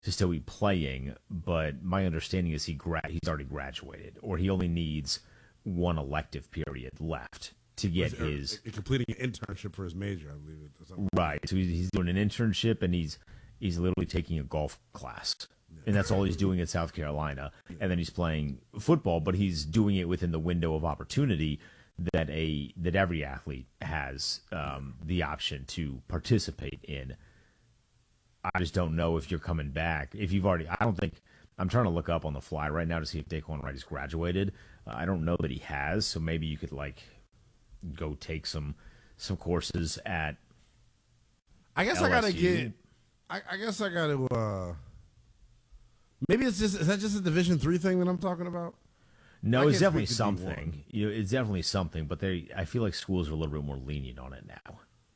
to still be playing, but my understanding is he's already graduated, or he only needs one elective period left to get his completing an internship for his major, I believe. Right. So he's doing an internship, and he's literally taking a golf class, and that's all he's doing in South Carolina. And then he's playing football, but he's doing it within the window of opportunity that every athlete has the option to participate in. I just don't know if you're coming back. If you've already, I don't think. I'm trying to look up on the fly right now to see if Daquan Wright has graduated. I don't know that he has, so maybe you could go take some courses at. I guess LSU. I guess I gotta. Maybe is that just a Division III thing that I'm talking about? No, it's definitely something. It's definitely something, but I feel like schools are a little bit more lenient on it now.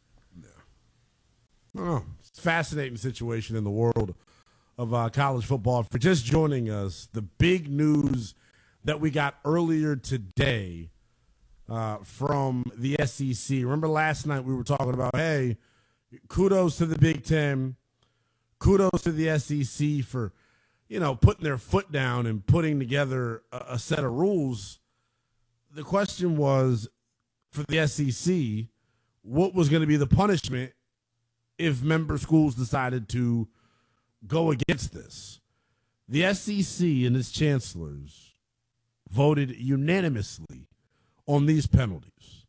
Oh, it's a fascinating situation in the world of college football. For just joining us, the big news that we got earlier today from the SEC. Remember last night we were talking about, hey, kudos to the Big Ten, kudos to the SEC for, putting their foot down and putting together a set of rules. The question was, for the SEC, what was going to be the punishment if member schools decided to go against this? The SEC and its chancellors voted unanimously on these penalties.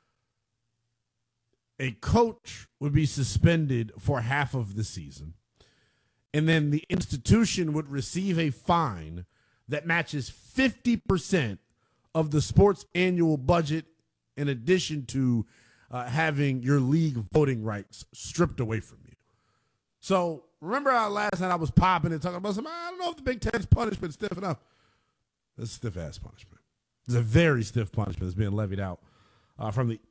A coach would be suspended for half of the season, and then the institution would receive a fine that matches 50% of the sport's annual budget, in addition to having your league voting rights stripped away from you. So remember how last night I was popping and talking about I don't know if the Big Ten's punishment is stiff enough. That's a stiff-ass punishment. It's a very stiff punishment that's being levied out from the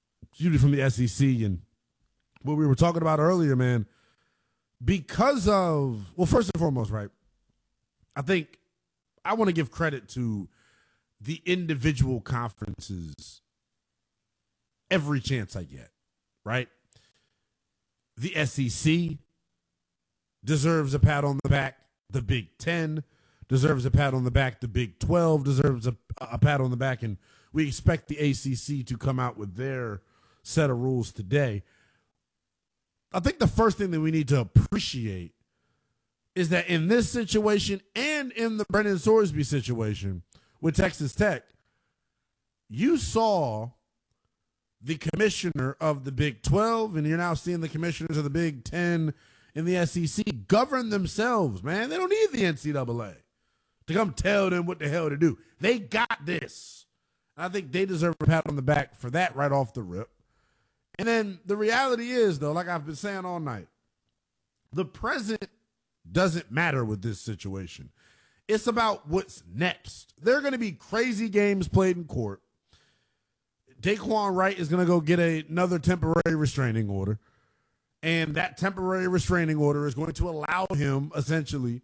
SEC. And what we were talking about earlier, man, because of, well, first and foremost, right, I think I want to give credit to the individual conferences every chance I get, right? The SEC deserves a pat on the back. The Big Ten deserves a pat on the back. The Big 12 deserves a pat on the back. And we expect the ACC to come out with their set of rules today. I think the first thing that we need to appreciate is that in this situation and in the Brendan Sorsby situation with Texas Tech, you saw the commissioner of the Big 12, and you're now seeing the commissioners of the Big 10 in the SEC govern themselves, man. They don't need the NCAA to come tell them what the hell to do. They got this. I think they deserve a pat on the back for that right off the rip. And then the reality is, though, like I've been saying all night, the present doesn't matter with this situation. It's about what's next. There are going to be crazy games played in court. Daquan Wright is going to go get another temporary restraining order. And that temporary restraining order is going to allow him, essentially,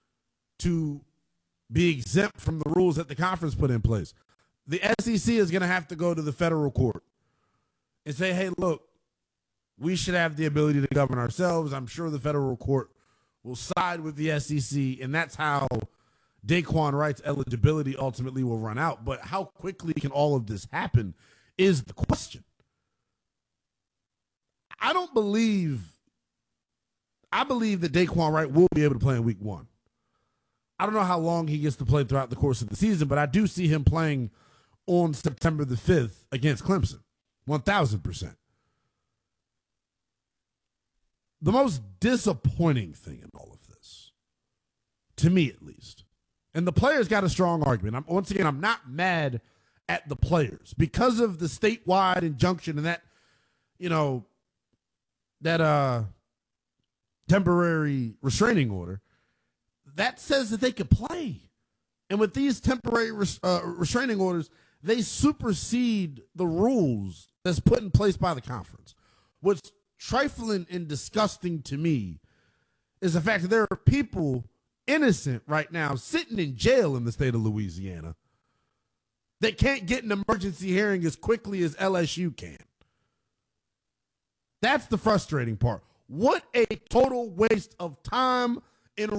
to be exempt from the rules that the conference put in place. The SEC is going to have to go to the federal court and say, hey, look, we should have the ability to govern ourselves. I'm sure the federal court will side with the SEC, and that's how Daquan Wright's eligibility ultimately will run out. But how quickly can all of this happen is the question. I believe that Daquan Wright will be able to play in week 1. I don't know how long he gets to play throughout the course of the season, but I do see him playing on September the 5th against Clemson, 1,000%. The most disappointing thing in all of this, to me at least, and the players got a strong argument. Once again, I'm not mad at the players because of the statewide injunction and that, that temporary restraining order. That says that they could play. And with these temporary restraining orders, they supersede the rules that's put in place by the conference. What's trifling and disgusting to me is the fact that there are people innocent right now sitting in jail in the state of Louisiana that can't get an emergency hearing as quickly as LSU can. That's the frustrating part. What a total waste of time,